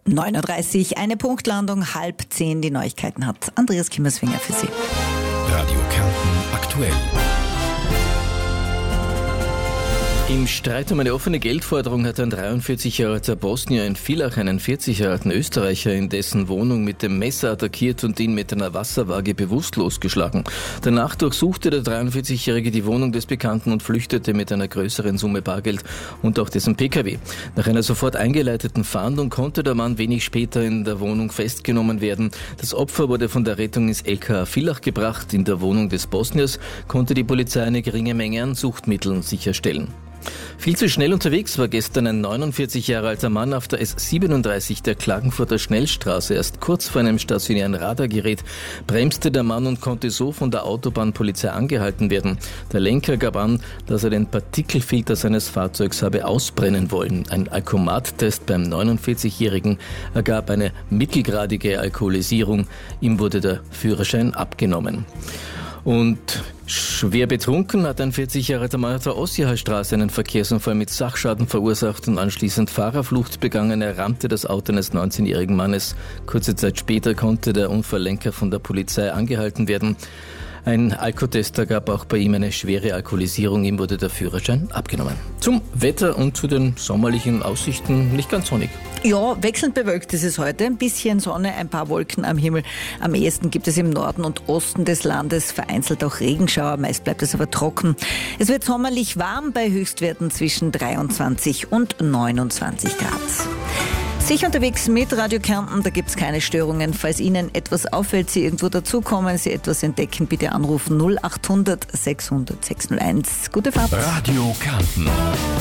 9:30 Uhr, eine Punktlandung, 9:30 die Neuigkeiten hat Andreas Kimmerswinger für Sie. Radio Kärnten aktuell. Im Streit um eine offene Geldforderung hat ein 43 Jahre alter Bosnier in Villach einen 40 Jahre alten Österreicher in dessen Wohnung mit dem Messer attackiert und ihn mit einer Wasserwaage bewusstlos geschlagen. Danach durchsuchte der 43-Jährige die Wohnung des Bekannten und flüchtete mit einer größeren Summe Bargeld und auch dessen Pkw. Nach einer sofort eingeleiteten Fahndung konnte der Mann wenig später in der Wohnung festgenommen werden. Das Opfer wurde von der Rettung ins LKA Villach gebracht. In der Wohnung des Bosniers konnte die Polizei eine geringe Menge an Suchtmitteln sicherstellen. Viel zu schnell unterwegs war gestern ein 49 Jahre alter Mann auf der S37 der Klagenfurter Schnellstraße. Erst kurz vor einem stationären Radargerät bremste der Mann und konnte so von der Autobahnpolizei angehalten werden. Der Lenker gab an, dass er den Partikelfilter seines Fahrzeugs habe ausbrennen wollen. Ein Alkomattest beim 49-Jährigen ergab eine mittelgradige Alkoholisierung. Ihm wurde der Führerschein abgenommen. Und schwer betrunken hat ein 40 Jahre alter Mann auf der Ossihalstraße einen Verkehrsunfall mit Sachschaden verursacht und anschließend Fahrerflucht begangen. Er rammte das Auto eines 19-jährigen Mannes. Kurze Zeit später konnte der Unfalllenker von der Polizei angehalten werden. Ein Alkotest ergab auch bei ihm eine schwere Alkoholisierung. Ihm wurde der Führerschein abgenommen. Zum Wetter und zu den sommerlichen Aussichten nicht ganz sonnig. Ja, wechselnd bewölkt ist es heute. Ein bisschen Sonne, ein paar Wolken am Himmel. Am ehesten gibt es im Norden und Osten des Landes vereinzelt auch Regenschauer. Meist bleibt es aber trocken. Es wird sommerlich warm bei Höchstwerten zwischen 23 und 29 Grad. Sicher unterwegs mit Radio Kärnten, da gibt es keine Störungen. Falls Ihnen etwas auffällt, Sie irgendwo dazukommen, Sie etwas entdecken, bitte anrufen 0800 600 601. Gute Fahrt. Radio Kärnten.